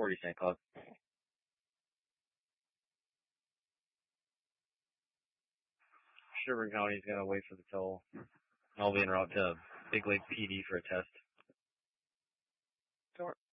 40 St. Cloud. Sherburne County's gonna wait for the toll. I'll be en route to Big Lake PD for a test.